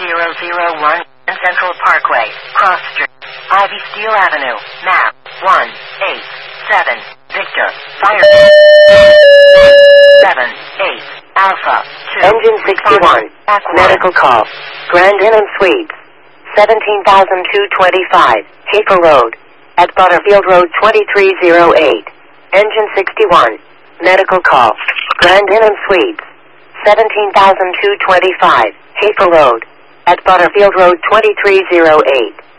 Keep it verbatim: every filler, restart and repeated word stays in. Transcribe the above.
zero zero one Central Parkway, Cross Street, Ivy Steel Avenue, map one eight seven, Victor, fire seven eight, Alpha two. Engine sixty-one, medical call, Grand Inn Suites, seventeen thousand two hundred twenty-five, Hafer Road, at Butterfield Road twenty-three oh eight. Engine sixty-one, medical call, Grand Inn Suites, seventeen thousand two hundred twenty-five, Hafer Road, at Butterfield Road twenty-three oh eight.